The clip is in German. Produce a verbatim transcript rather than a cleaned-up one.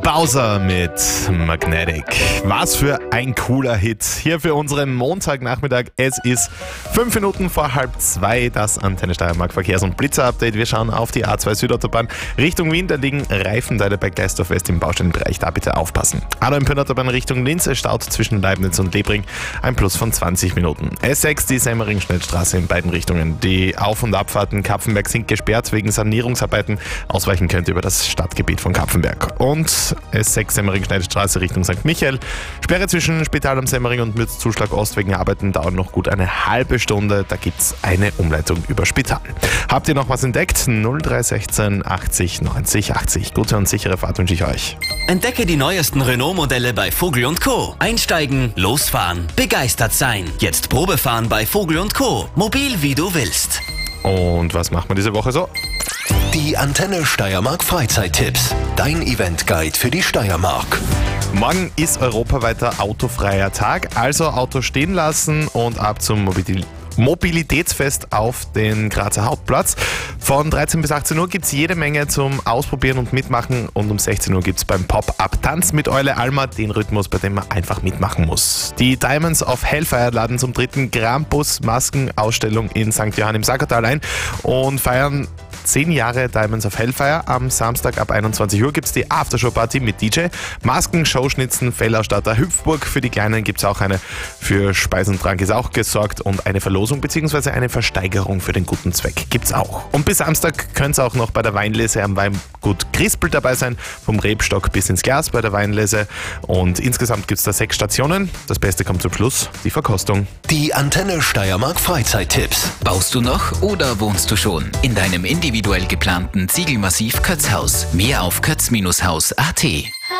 Bowser mit Magnetic. Was für ein cooler Hit. Hier für unseren Montagnachmittag. Es ist fünf Minuten vor halb zwei. Das Antenne Steiermark Verkehrs- und Blitzer-Update. Wir schauen auf die A zwei Südautobahn Richtung Wien. Da liegen Reifenteile bei Gleisdorf West im Baustellenbereich. Da bitte aufpassen. A neun Autobahn Richtung Linz. Es staut zwischen Leibniz und Lebring. Ein Plus von zwanzig Minuten. S sechs, die Semmering-Schnellstraße in beiden Richtungen. Die Auf- und Abfahrten Kapfenberg sind gesperrt wegen Sanierungsarbeiten. Ausweichen könnt ihr über das Stadtgebiet von Kapfenberg. Und S sechs Semmering-Schnellstraße Richtung Sankt Michael. Sperre zwischen Spital am Semmering und Mürzzuschlag Ost wegen Arbeiten dauert noch gut eine halbe Stunde. Da gibt's eine Umleitung über Spital. Habt ihr noch was entdeckt? null drei eins sechs achtzig neunzig achtzig. Gute und sichere Fahrt wünsche ich euch. Entdecke die neuesten Renault-Modelle bei Vogel und Co. Einsteigen, losfahren, begeistert sein. Jetzt Probefahren bei Vogel und Co. Mobil wie du willst. Und was macht man diese Woche so? Die Antenne Steiermark Freizeittipps. Dein Eventguide für die Steiermark. Morgen ist europaweiter autofreier Tag, also Auto stehen lassen und ab zum Mobil- Mobilitätsfest auf den Grazer Hauptplatz. Von dreizehn bis achtzehn Uhr gibt es jede Menge zum Ausprobieren und Mitmachen und um sechzehn Uhr gibt es beim Pop-Up Tanz mit Eule Alma den Rhythmus, bei dem man einfach mitmachen muss. Die Diamonds of Hellfire laden zum dritten Krampus-Maskenausstellung in Sankt Johann im Sackertal ein und feiern zehn Jahre Diamonds of Hellfire. Am Samstag ab einundzwanzig Uhr gibt es die Aftershow-Party mit D J. Masken, Showschnitzen, Fellausstatter, Hüpfburg. Für die Kleinen gibt es auch eine. Für Speis und Trank ist auch gesorgt und eine Verlosung bzw. eine Versteigerung für den guten Zweck gibt es auch. Und bis Samstag könnt ihr auch noch bei der Weinlese am Weingut Crispel dabei sein. Vom Rebstock bis ins Glas bei der Weinlese. Und insgesamt gibt es da sechs Stationen. Das Beste kommt zum Schluss, die Verkostung. Die Antenne Steiermark Freizeittipps. Baust du noch oder wohnst du schon in deinem individuell geplanten Ziegelmassiv Kötzhaus? Mehr auf kötz Bindestrich haus Punkt a t.